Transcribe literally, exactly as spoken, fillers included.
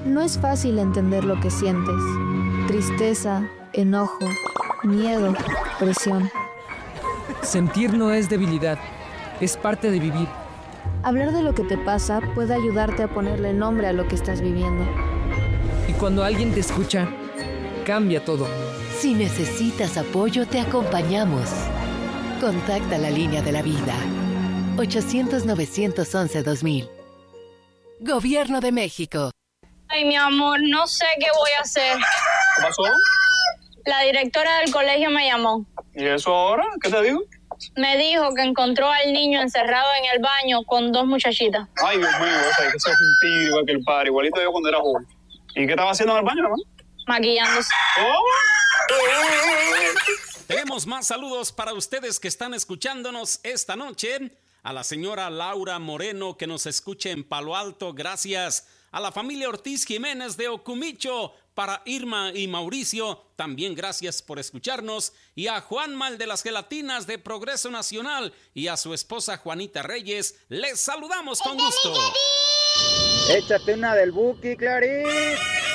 No es fácil entender lo que sientes. Tristeza, enojo, miedo, presión. Sentir no es debilidad, es parte de vivir. Hablar de lo que te pasa puede ayudarte a ponerle nombre a lo que estás viviendo. Y cuando alguien te escucha, cambia todo. Si necesitas apoyo, te acompañamos. Contacta la línea de la vida. ochocientos, novecientos once, dos mil. Gobierno de México. Ay, mi amor, no sé qué voy a hacer. ¿Qué pasó? La directora del colegio me llamó. ¿Y eso ahora? ¿Qué te digo? Me dijo que encontró al niño encerrado en el baño con dos muchachitas. Ay, Dios mío, o sea, que ese es un tío igual que el padre, igualito yo cuando era joven. ¿Y qué estaba haciendo en el baño, hermano? Maquillándose. ¿Oh? Tenemos más saludos para ustedes que están escuchándonos esta noche. A la señora Laura Moreno que nos escucha en Palo Alto, gracias. A la familia Ortiz Jiménez de Ocumicho, para Irma y Mauricio, también gracias por escucharnos. Y a Juanma, el de las gelatinas de Progreso Nacional, y a su esposa Juanita Reyes, les saludamos con gusto. Échate una del Buki, Clarice.